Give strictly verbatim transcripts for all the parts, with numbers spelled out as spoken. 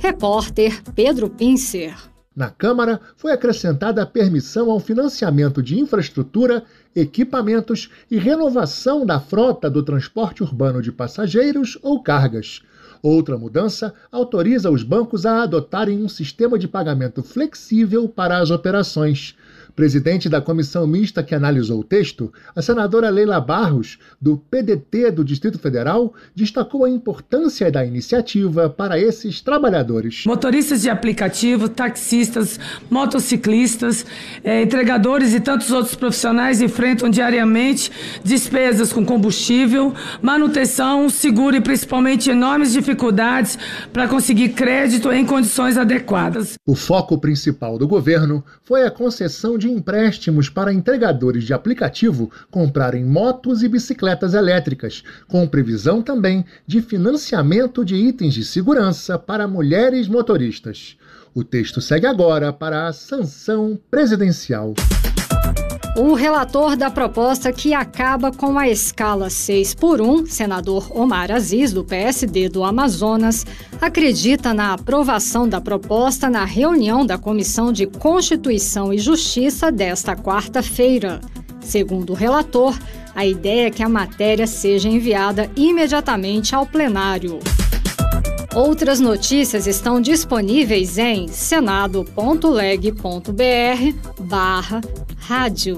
Repórter Pedro Pincer. Na Câmara, foi acrescentada a permissão ao financiamento de infraestrutura, equipamentos e renovação da frota do transporte urbano de passageiros ou cargas. Outra mudança autoriza os bancos a adotarem um sistema de pagamento flexível para as operações. Presidente da comissão mista que analisou o texto, a senadora Leila Barros, do P D T do Distrito Federal, destacou a importância da iniciativa para esses trabalhadores. Motoristas de aplicativo, taxistas, motociclistas, eh, entregadores e tantos outros profissionais enfrentam diariamente despesas com combustível, manutenção, seguro e principalmente enormes dificuldades para conseguir crédito em condições adequadas. O foco principal do governo foi a concessão de de empréstimos para entregadores de aplicativo comprarem motos e bicicletas elétricas, com previsão também de financiamento de itens de segurança para mulheres motoristas. O texto segue agora para a sanção presidencial. O relator da proposta que acaba com a escala seis por um, senador Omar Aziz, do P S D do Amazonas, acredita na aprovação da proposta na reunião da Comissão de Constituição e Justiça desta quarta-feira. Segundo o relator, a ideia é que a matéria seja enviada imediatamente ao plenário. Outras notícias estão disponíveis em senado.leg.br barra rádio.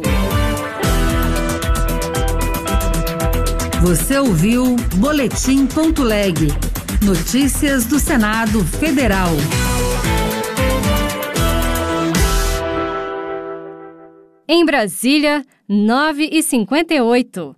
Você ouviu Boletim.leg. Notícias do Senado Federal. Em Brasília, nove e cinquenta e oito.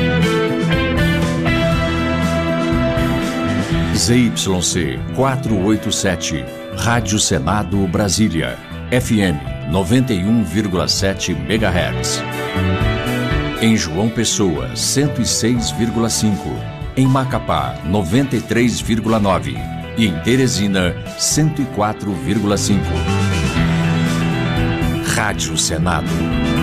Z Y C quatrocentos e oitenta e sete, Rádio Senado Brasília, F M noventa e um vírgula sete megahertz. Em João Pessoa, cento e seis vírgula cinco. Em Macapá, noventa e três vírgula nove. E em Teresina, cento e quatro vírgula cinco. Rádio Senado.